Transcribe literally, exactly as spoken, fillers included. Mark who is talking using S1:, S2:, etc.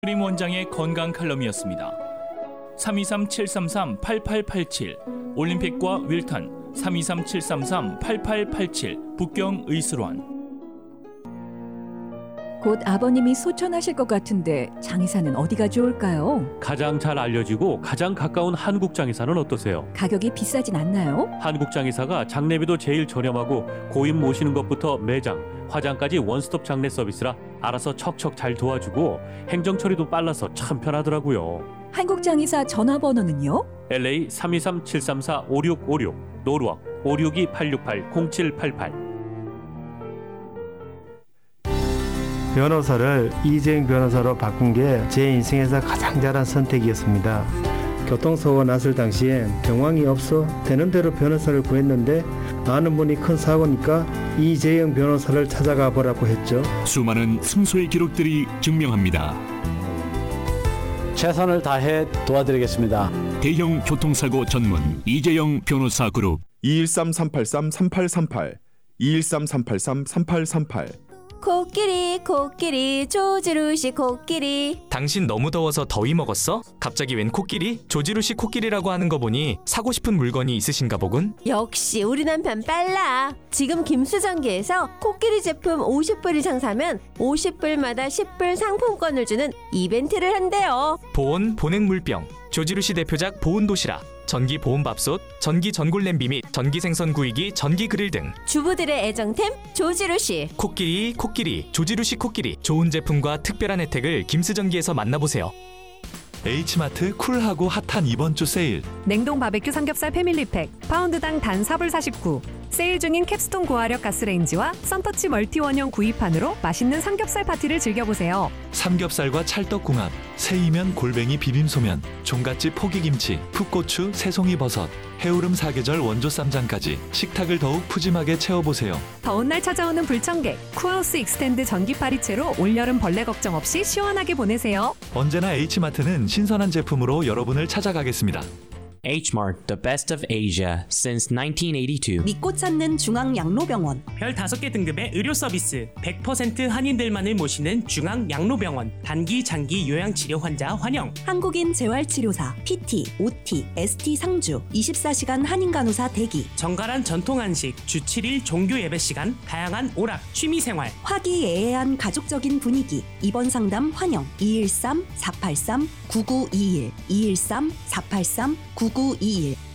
S1: 크림 원장의 건강 칼럼이었습니다. 삼이삼 칠삼삼 팔팔팔칠 올림픽과 윌탄 삼이삼 칠삼삼 팔팔팔칠 북경 의술원.
S2: 곧 아버님이 소천하실 것 같은데 장의사는 어디가 좋을까요?
S3: 가장 잘 알려지고 가장 가까운 한국장의사는 어떠세요?
S2: 가격이 비싸진 않나요?
S3: 한국장의사가 장례비도 제일 저렴하고 고인 모시는 것부터 매장, 화장까지 원스톱 장례 서비스라 알아서 척척 잘 도와주고 행정 처리도 빨라서 참 편하더라고요.
S2: 한국장의사 전화번호는요?
S3: 엘에이 삼이삼 칠삼사 오육오육, 노르웍 오육이 팔육팔 공칠팔팔.
S4: 변호사를 이재영 변호사로 바꾼 게 제 인생에서 가장 잘한 선택이었습니다. 교통사고 났을 당시엔 정황이 없어 되는 대로 변호사를 구했는데 아는 분이 큰 사고니까 이재영 변호사를 찾아가 보라고 했죠.
S5: 수많은 승소의 기록들이 증명합니다.
S6: 최선을 다해 도와드리겠습니다.
S5: 대형 교통사고 전문 이재영 변호사 그룹
S7: 이일삼 삼팔삼 삼팔삼팔 이일삼 삼팔삼 삼팔삼팔.
S8: 코끼리 코끼리 조지루시 코끼리.
S9: 당신 너무 더워서 더위 먹었어? 갑자기 웬 코끼리? 조지루시 코끼리라고 하는 거 보니 사고 싶은 물건이 있으신가 보군?
S8: 역시 우리 남편 빨라. 지금 김수전기에서 코끼리 제품 오십 불 이상 사면 오십 불마다 십 불 상품권을 주는 이벤트를 한대요.
S9: 보온 보냉물병, 조지루시 대표작 보온도시락, 전기 보온밥솥, 전기 전골 냄비 및 전기 생선 구이기, 전기 그릴 등
S8: 주부들의 애정템 조지루시.
S9: 코끼리 코끼리 조지루시 코끼리. 좋은 제품과 특별한 혜택을 김스전기에서 만나보세요.
S10: H마트 쿨하고 핫한 이번 주 세일.
S11: 냉동 바베큐 삼겹살 패밀리팩 파운드당 단 사 불 사십구. 세일 중인 캡스톤 고화력 가스레인지와 썬터치 멀티 원형 구이판으로 맛있는 삼겹살 파티를 즐겨보세요.
S10: 삼겹살과 찰떡궁합, 새이면 골뱅이 비빔소면, 종갓집 포기김치, 풋고추, 새송이 버섯, 해오름 사계절 원조 쌈장까지 식탁을 더욱 푸짐하게 채워보세요.
S11: 더운 날 찾아오는 불청객, 쿠하우스 익스텐드 전기 파리채로 올여름 벌레 걱정 없이 시원하게 보내세요.
S10: 언제나 H마트는 신선한 제품으로 여러분을 찾아가겠습니다.
S12: H-Mart, the best of Asia since nineteen eighty-two.
S13: 믿고 찾는 중앙양로병원.
S14: 별 다섯 개 등급의 의료 서비스, 백 퍼센트 한인들만을 모시는 중앙양로병원. 단기, 장기 요양치료 환자 환영.
S13: 한국인 재활치료사, 피티, 오티, 에스티 상주, 이십사 시간 한인간호사 대기.
S14: 정갈한 전통한식, 주 칠 일 종교 예배 시간, 다양한 오락, 취미생활.
S13: 화기애애한 가족적인 분위기. 입원 상담 환영. 이일삼 사팔삼 구구이일 이일삼 사팔삼 구구이일.